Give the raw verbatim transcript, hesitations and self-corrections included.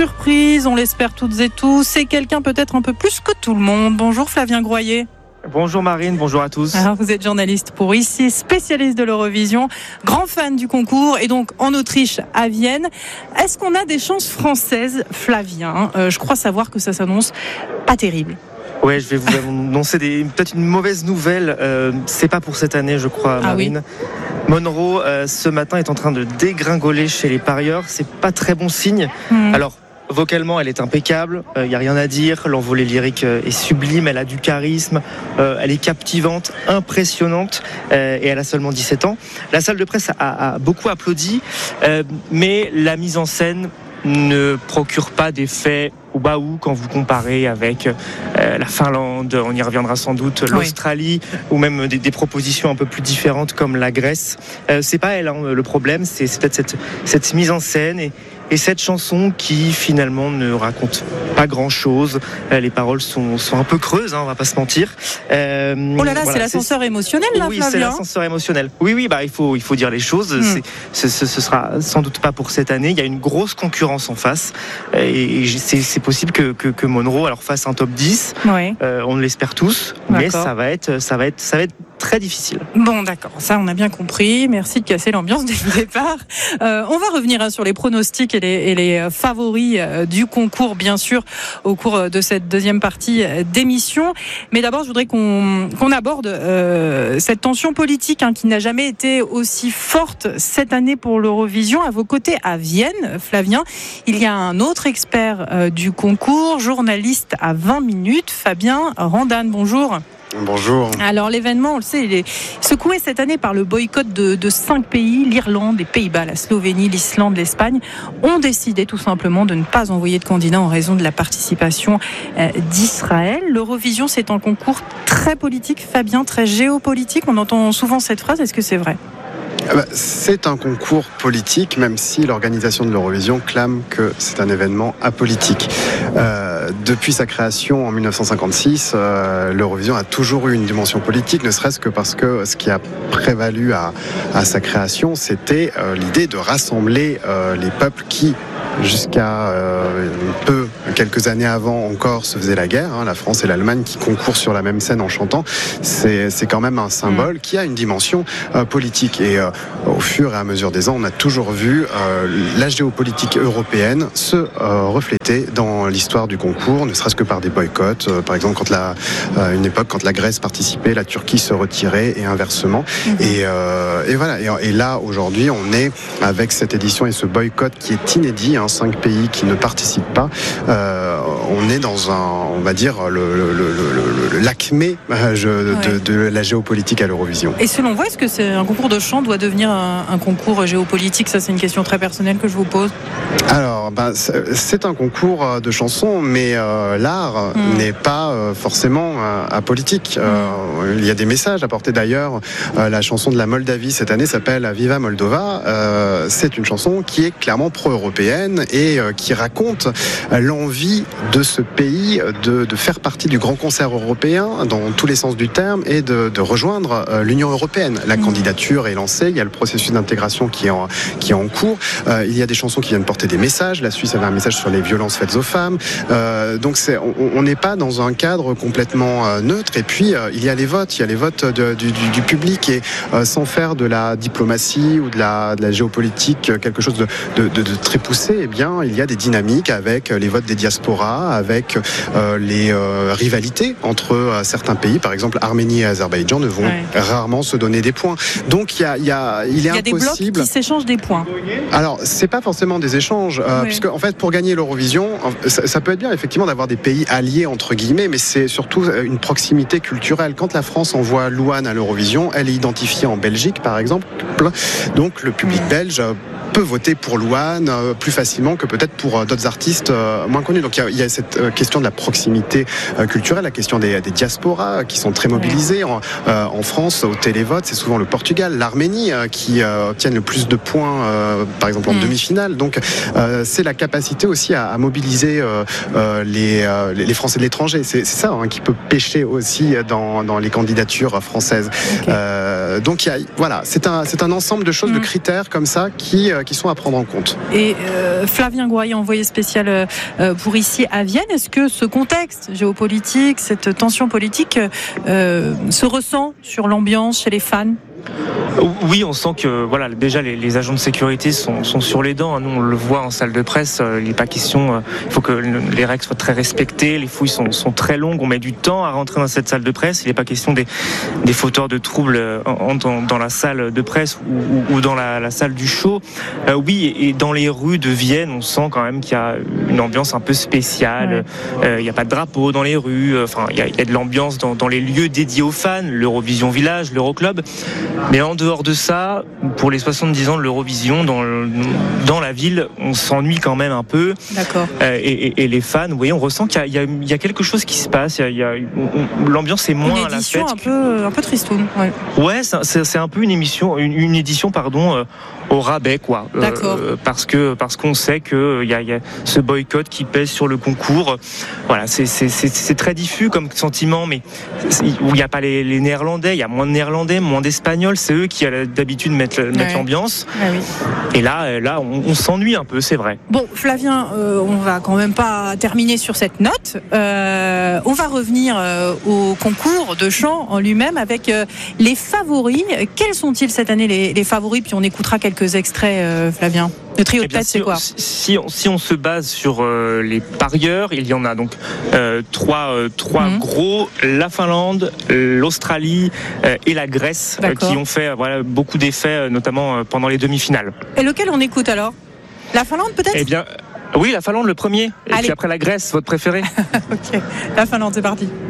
Surprise, on l'espère toutes et tous, c'est quelqu'un peut-être un peu plus que tout le monde. Bonjour Flavien Groyer. Bonjour Marine, bonjour à tous. Alors vous êtes journaliste pour Ici, spécialiste de l'Eurovision, grand fan du concours et donc en Autriche, à Vienne. Est-ce qu'on a des chances françaises, Flavien ? euh, Je crois savoir que ça s'annonce pas terrible. Ouais, je vais vous annoncer des, peut-être une mauvaise nouvelle. Euh, c'est pas pour cette année, je crois, Marine. Ah oui. Monroe, euh, ce matin, est en train de dégringoler chez les parieurs. C'est pas très bon signe. Mmh. Alors, vocalement, elle est impeccable. Il euh, n'y a rien à dire. L'envolée lyrique euh, est sublime. Elle a du charisme. Euh, elle est captivante, impressionnante. Euh, et elle a seulement dix-sept ans. La salle de presse a, a beaucoup applaudi. Euh, mais la mise en scène ne procure pas d'effet ou baou quand vous comparez avec euh, la Finlande, on y reviendra sans doute, l'Australie, oui. ou même des, des propositions un peu plus différentes comme la Grèce. Euh, c'est pas elle hein, le problème, c'est, c'est peut-être cette, cette mise en scène et, et cette chanson qui finalement ne raconte pas grand-chose. Euh, les paroles sont, sont un peu creuses, hein, on va pas se mentir. Euh, oh là là, voilà, c'est l'ascenseur c'est... émotionnel là, oui, Flavien. Oui, c'est l'ascenseur émotionnel. Oui, oui, bah il faut, il faut dire les choses. Mm. C'est, ce, ce, ce sera sans doute pas pour cette année. Il y a une grosse concurrence en face et, et c'est, c'est possible que, que, que Monroe alors fasse un top dix. Oui. Euh, on l'espère tous, d'accord. mais ça va être, ça va être, ça va être très difficile. Bon, d'accord, ça on a bien compris. Merci de casser l'ambiance dès le départ. Euh, on va revenir hein, sur les pronostics et les, et les favoris euh, du concours, bien sûr, au cours de cette deuxième partie d'émission. Mais d'abord, je voudrais qu'on, qu'on aborde euh, cette tension politique hein, qui n'a jamais été aussi forte cette année pour l'Eurovision. À vos côtés, à Vienne, Flavien, il y a un autre expert euh, du concours, journaliste à vingt minutes, Fabien Randan. Bonjour. Bonjour. Alors l'événement, on le sait, il est secoué cette année par le boycott de, de cinq pays, l'Irlande, les Pays-Bas, la Slovénie, l'Islande, l'Espagne, ont décidé tout simplement de ne pas envoyer de candidats en raison de la participation euh, d'Israël. L'Eurovision, c'est un concours très politique, Fabien, très géopolitique. On entend souvent cette phrase, est-ce que c'est vrai ? C'est un concours politique, même si l'organisation de l'Eurovision clame que c'est un événement apolitique. Euh, depuis sa création en dix-neuf cent cinquante-six, euh, l'Eurovision a toujours eu une dimension politique, ne serait-ce que parce que ce qui a prévalu à, à sa création, c'était euh, l'idée de rassembler euh, les peuples qui, jusqu'à euh, peu, quelques années avant encore, se faisaient la guerre. Hein, la France et l'Allemagne qui concourent sur la même scène en chantant, c'est, c'est quand même un symbole qui a une dimension euh, politique. Et euh, au fur et à mesure des ans, on a toujours vu euh, la géopolitique européenne se euh, refléter dans l'histoire du concours, ne serait-ce que par des boycotts. Euh, par exemple, quand la, euh, une époque, quand la Grèce participait, la Turquie se retirait et inversement. Mmh. Et, euh, et voilà. Et, et là, aujourd'hui, on est avec cette édition et ce boycott qui est inédit. Hein, cinq pays qui ne participent pas. Euh, on est dans un, on va dire, le, le, le, le, l'acmé euh, de, ouais. de, de la géopolitique à l'Eurovision. Et selon vous, est-ce que c'est un concours de chant doit devenir un, un concours géopolitique ? Ça, c'est une question très personnelle que je vous pose. Alors, ben, c'est un concours de chansons, mais euh, l'art mmh. n'est pas euh, forcément euh, apolitique. Mmh. Euh, il y a des messages à porter d'ailleurs. Euh, la chanson de la Moldavie cette année s'appelle Viva Moldova. Euh, c'est une chanson qui est clairement pro-européenne et euh, qui raconte l'envie de ce pays de, de faire partie du grand concert européen dans tous les sens du terme et de, de rejoindre euh, l'Union européenne. La mmh. candidature est lancée, il y a le processus d'intégration qui est en, qui est en cours. Euh, il y a des chansons qui viennent porter des messages. La Suisse avait un message sur les violences faites aux femmes. Euh, donc c'est, on n'est pas dans un cadre complètement euh, neutre. Et puis euh, il y a les votes, il y a les votes de, du, du, du public et euh, sans faire de la diplomatie ou de la, de la géopolitique quelque chose de, de, de, de très poussé, eh bien il y a des dynamiques avec les votes des diasporas, avec euh, les euh, rivalités entre euh, certains pays. Par exemple, Arménie et Azerbaïdjan ne vont ouais. rarement se donner des points. Donc il y a, il y a, il est il y a impossible. Des blocs qui s'échangent des points. Alors c'est pas forcément des échanges, euh, oui. puisque en fait pour gagner l'Eurovision, ça, ça peut être bien effectivement d'avoir des pays alliés entre guillemets, mais c'est surtout une proximité culturelle. Quand la France envoie Louane à l'Eurovision, elle est identifiée en Belgique par exemple, donc le public mmh. belge peut voter pour Louane euh, plus facilement que peut-être pour euh, d'autres artistes euh, moins connus. Donc il y, y a cette euh, question de la proximité euh, culturelle, la question des, des diasporas qui sont très mobilisés. En, euh, en France, au télévote, c'est souvent le Portugal, l'Arménie euh, qui euh, obtiennent le plus de points, euh, par exemple en mmh. demi-finale. Donc euh, c'est la capacité aussi à, à mobiliser euh, euh, les, euh, les Français de l'étranger. C'est, c'est ça hein, qui peut pêcher aussi dans, dans les candidatures françaises. Okay. Euh, donc y a, voilà, c'est un, c'est un ensemble de choses, mmh. de critères comme ça qui qui sont à prendre en compte. Et euh, Flavien Goyer, envoyé spécial euh, pour ici à Vienne, est-ce que ce contexte géopolitique, cette tension politique euh, se ressent sur l'ambiance chez les fans ? Oui, on sent que voilà, déjà les, les agents de sécurité sont, sont sur les dents. Nous, on le voit en salle de presse. Il n'est pas question. Il faut que les règles soient très respectées. Les fouilles sont, sont très longues. On met du temps à rentrer dans cette salle de presse. Il n'est pas question des, des fauteurs de troubles en, dans, dans la salle de presse ou, ou dans la, la salle du show. Euh, oui, et dans les rues de Vienne, on sent quand même qu'il y a une ambiance un peu spéciale. Ouais. Euh, il n'y a pas de drapeau dans les rues. Enfin, il y a, il y a de l'ambiance dans, dans les lieux dédiés aux fans, l'Eurovision Village, l'Euroclub. Mais en dehors de ça, pour les soixante-dix ans de l'Eurovision, dans, le, dans la ville, on s'ennuie quand même un peu. D'accord. Euh, et, et, et les fans, vous voyez, on ressent qu'il y a, il y a, il y a quelque chose qui se passe. Il y a, il y a, on, l'ambiance est moins une à la fête. Une édition un peu, un peu tristoune. Ouais, ouais c'est, c'est, c'est un peu une émission, une, une édition, pardon. Euh, au rabais, quoi. D'accord. Euh, parce que parce qu'on sait que il y a, y a ce boycott qui pèse sur le concours. Voilà, c'est c'est c'est, c'est très diffus comme sentiment, mais où il n'y a pas les, les Néerlandais, il y a moins de Néerlandais, moins d'Espagnols. C'est eux qui ont d'habitude mettre mettre ouais. l'ambiance. Ah oui. Et là, là, on, on s'ennuie un peu, c'est vrai. Bon, Flavien, euh, on va quand même pas terminer sur cette note. Euh, on va revenir euh, au concours de chant en lui-même avec euh, les favoris. Quels sont-ils cette année les, les favoris? Puis on écoutera quelques extraits, euh, Flavien. Le trio de tête, c'est quoi? si on, si on se base sur euh, les parieurs, il y en a donc euh, trois, euh, trois mmh. gros, la Finlande, l'Australie euh, et la Grèce, euh, qui ont fait voilà, beaucoup d'effets, notamment euh, pendant les demi-finales. Et lequel on écoute alors? La Finlande peut-être? Eh bien, oui, la Finlande le premier, et Allez. puis après la Grèce, votre préféré. Ok, la Finlande, c'est parti.